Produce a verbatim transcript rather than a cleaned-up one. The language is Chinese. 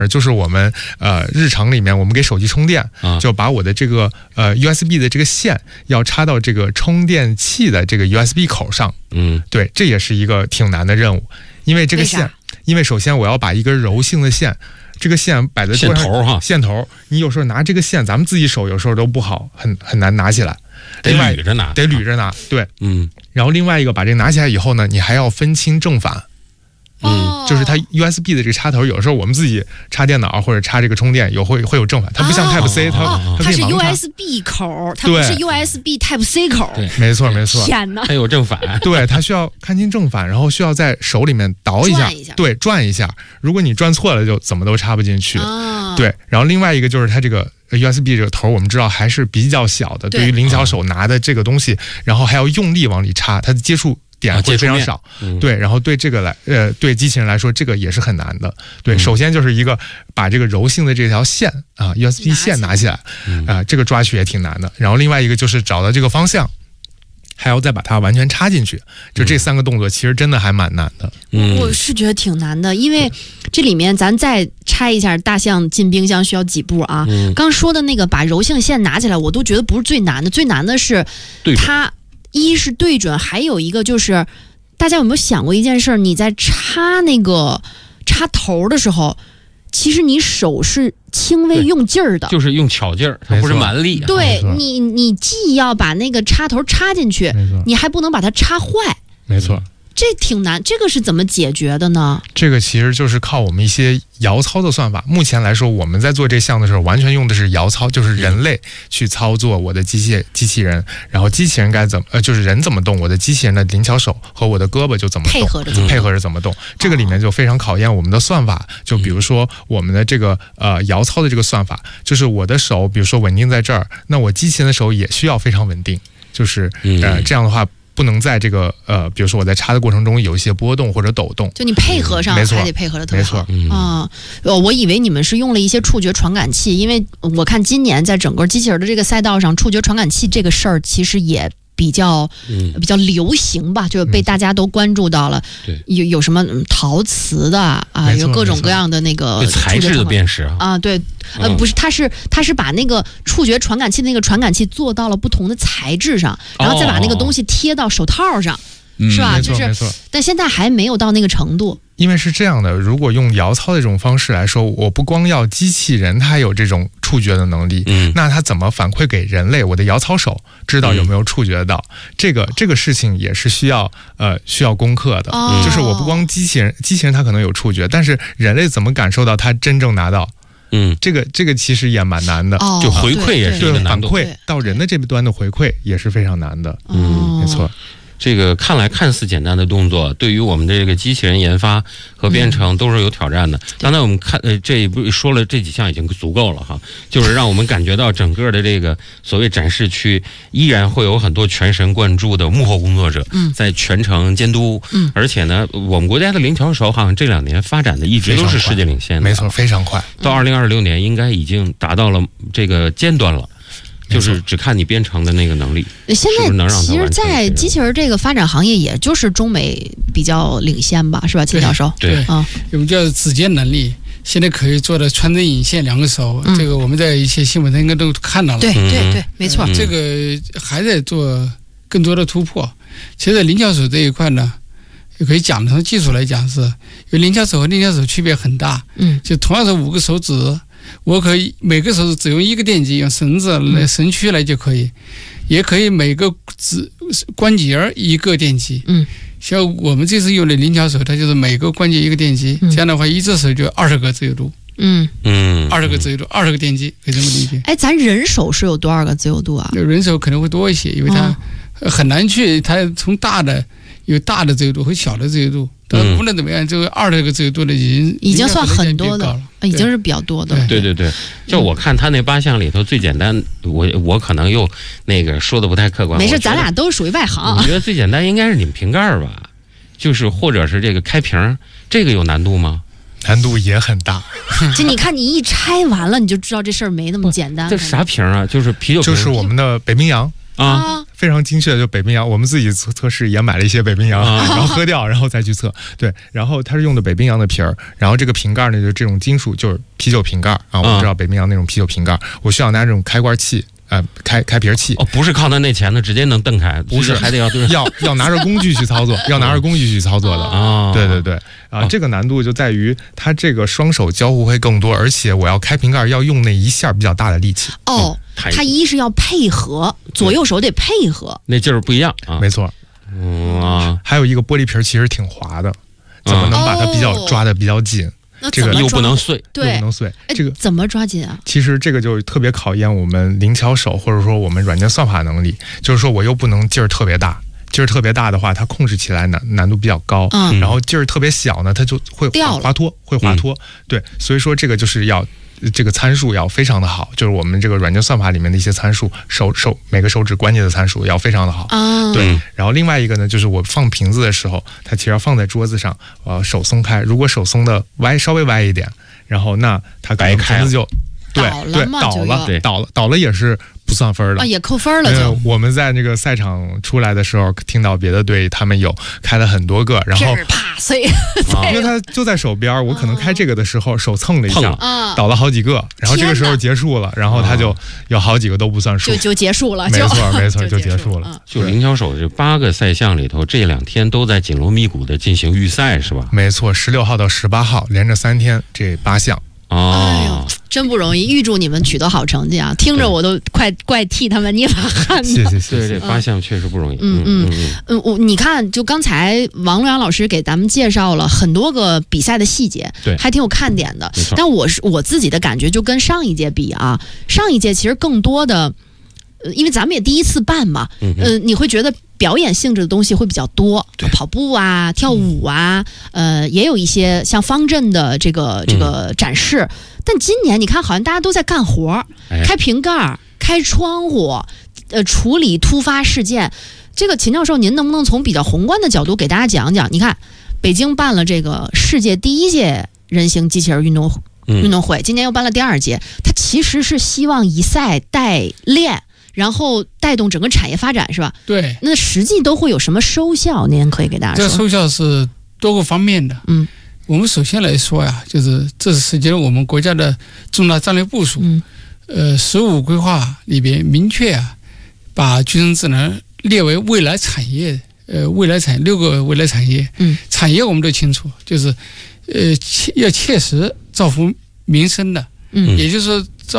就是我们呃日常里面我们给手机充电，就把我的这个呃 U S B 的这个线要插到这个充电器的这个 U S B 口上。嗯，对，这也是一个挺难的任务，因为这个线，因为首先我要把一根柔性的线。这个线摆在桌上， 线头哈， 线头，你有时候拿这个线，咱们自己手有时候都不好，很很难拿起来， 得捋着拿， 得捋着拿，对， 嗯。 然后另外一个，把这个拿起来以后呢，你还要分清正反，嗯，就是它 U S B 的这个插头，有时候我们自己插电脑或者插这个充电，有会会有正反，它不像 Type C， 它它它是 U S B 口，它不是 U S B Type C 口， 对，没错没错， 天哪， 它有正反， 对，它需要看清正反，然后需要在手里面倒一下，对，转一下，如果你转错了，就怎么都插不进去，对，然后另外一个就是它这个 U S B 这个头，我们知道还是比较小的，对于灵巧手拿的这个东西，然后还要用力往里插，它的接触点会非常少，啊嗯、对，然后对这个来，呃，对机器人来说，这个也是很难的。对，嗯、首先就是一个把这个柔性的这条线啊 ，U S B 线拿起来，啊、呃，这个抓取也挺难的。然后另外一个就是找到这个方向，还要再把它完全插进去，就这三个动作其实真的还蛮难的。 嗯，我是觉得挺难的，因为这里面咱再拆一下大象进冰箱需要几步啊？嗯、刚说的那个把柔性线拿起来，我都觉得不是最难的，最难的是它。一是对准，还有一个就是大家有没有想过一件事，你在插那个插头的时候，其实你手是轻微用劲儿的， 就是用巧劲儿，它不是蛮力。 对，你你既要把那个插头插进去，你还不能把它插坏。 没错， 这挺难，这个是怎么解决的呢？ 这个其实就是靠我们一些摇操的算法。目前来说，我们在做这项的时候，完全用的是摇操，就是人类去操作我的机械机器人，然后机器人该怎么呃，就是人怎么动，我的机器人的灵巧手和我的胳膊就怎么动， 配合着配合着怎么动。这个里面就非常考验我们的算法。就比如说我们的这个呃摇操的这个算法，就是我的手，比如说稳定在这儿，那我机器人的手也需要非常稳定，就是呃这样的话。不能在这个呃，比如说我在插的过程中有一些波动或者抖动， 就你配合上还得配合的特别好。没错啊、呃，我以为你们是用了一些触觉传感器，因为我看今年在整个机器人的这个赛道上，触觉传感器这个事儿其实也比较、嗯、比较流行吧，就是被大家都关注到了。 对、嗯， 有有什么陶瓷的啊，有各种各样的那个材质的辨识啊，对。呃，不是，它是它是把那个触觉传感器的那个传感器做到了不同的材质上，然后再把那个东西贴到手套上， 哦、 是吧？ 嗯、 就是，但现在还没有到那个程度。 因为是这样的，如果用摇操的这种方式来说，我不光要机器人它有这种触觉的能力，嗯，那它怎么反馈给人类？我的摇操手知道有没有触觉到？嗯、这个这个事情也是需要呃需要攻克的。哦、就是我不光机器人，机器人它可能有触觉，但是人类怎么感受到它真正拿到？嗯，这个这个其实也蛮难的， 哦、 就回馈也是一个难度， 反馈到人的这端的回馈也是非常难的。嗯，没错。 这个看来看似简单的动作，对于我们的这个机器人研发和编程都是有挑战的。嗯、刚才我们看呃这一步说了这几项已经足够了哈，就是让我们感觉到整个的这个所谓展示区依然会有很多全神贯注的幕后工作者在全程监督。嗯，而且呢，我们国家的灵巧手好像这两年发展的一直都是世界领先的， 没错，非常快。 到二零二六年应该已经达到了这个尖端了。就是只看你编程的那个能力。 现在其实，在机器人这个发展行业，也就是中美比较领先吧，是吧，秦教授？ 对啊，我们叫指尖能力，现在可以做的穿针引线两个手，嗯、这个我们在一些新闻上应该都看到了。 对对对，没错。 嗯、这个还在做更多的突破。其实灵巧手这一块呢，也可以讲从技术来讲是，因为灵巧手和灵巧手区别很大。嗯，就同样是五个手指。我可以每个手指只用一个电极，用绳子来绳区来就可以，嗯、也可以每个指关节一个电极。嗯，像我们这次用的灵巧手，它就是每个关节一个电极，嗯、这样的话一只手就二十个自由度。嗯嗯，二十个自由度，二十个电极，可以这么理解。 哎，咱人手是有多少个自由度啊？ 人手可能会多一些，因为它很难去，它从大的有大的自由度和小的自由度。但无论怎么样，这个二十个自由度的已经已经算很多的了，已经是比较多的了。 对对对，就我看他那八项里头最简单，我我可能又那个说的不太客观。 没事，咱俩都属于外行。 我觉得最简单应该是拧瓶盖吧，就是或者是这个开瓶，这个有难度吗？ 难度也很大。 就你看，你一拆完了，你就知道这事儿没那么简单。 这啥瓶啊？就是啤酒瓶， 就是我们的北冰洋。 啊， 非常精确的就北冰洋，我们自己测测试也买了一些北冰洋，啊、然后喝掉，然后再去测。对，然后它是用的北冰洋的瓶儿，然后这个瓶盖呢就这种金属，就是啤酒瓶盖啊，我们知道北冰洋那种啤酒瓶盖，我需要拿这种开罐器。呃，开开瓶器哦，不是靠它那钳子直接能蹬开， 不是， 还得要要要拿着工具去操作，要拿着工具去操作的啊。对对对，啊，这个难度就在于它这个双手交互会更多，而且我要开瓶盖要用那一下比较大的力气。 哦，它一是要配合，左右手得配合， 那劲儿不一样啊。 没错， 嗯啊， 还有一个玻璃瓶其实挺滑的，怎么能把它比较抓得比较紧？这个又不能碎， 对， 又不能碎。这个怎么抓紧啊？ 其实这个就特别考验我们灵巧手，或者说我们软件算法能力。就是说我又不能劲儿特别大，劲儿特别大的话，它控制起来难难度比较高。嗯，然后劲儿特别小呢，它就会滑滑脱，会滑脱。嗯、对，所以说这个就是要。这个参数要非常的好，就是我们这个软件算法里面的一些参数，手手每个手指关节的参数要非常的好。 啊， 对。然后另外一个呢，就是我放瓶子的时候，它其实要放在桌子上，呃，手松开。如果手松的歪稍微歪一点，然后那它可能瓶子就对对倒了，对倒了倒了也是不算分的啊，也扣分了就。 我们在那个赛场出来的时候，听到别的队他们有开了很多个，然后啪碎， 因为它就在手边，我可能开这个的时候手蹭了一下，倒了好几个，然后这个时候结束了，然后它就有好几个都不算数， 就就结束了， 没错没错就结束了。 就灵巧手这八个赛项里头，这两天都在紧锣密鼓的进行预赛是吧？ 没错，十六号到十八号连着三天这八项。 哦， 哎呦，真不容易！预祝你们取得好成绩啊！听着我都快怪替他们捏把汗。 谢谢谢谢，这八项确实不容易。 嗯嗯嗯嗯，我你看，就刚才王洛阳老师给咱们介绍了很多个比赛的细节， 对， 还挺有看点的。但我是我自己的感觉，就跟上一届比啊，上一届其实更多的。因为咱们也第一次办嘛，嗯、呃，你会觉得表演性质的东西会比较多，跑步啊、跳舞啊，呃，也有一些像方阵的这个这个展示。嗯、但今年你看，好像大家都在干活，哎、开瓶盖、开窗户，呃，处理突发事件。这个秦教授，您能不能从比较宏观的角度给大家讲讲？你看，北京办了这个世界第一届人形机器人运动运动会，今年又办了第二届，它其实是希望以赛代练。然后带动整个产业发展，是吧？ 对。 那实际都会有什么收效？您可以给大家说。 这个收效是多个方面的。 嗯， 我们首先来说呀，就是这是实际上我们国家的重大战略部署。 嗯。 呃，“十五”规划里边明确啊，把居生智能列为未来产业。呃，未来产六个未来产业。 嗯。 产业我们都清楚，就是呃，切要切实造福民生的。 嗯。 也就是说，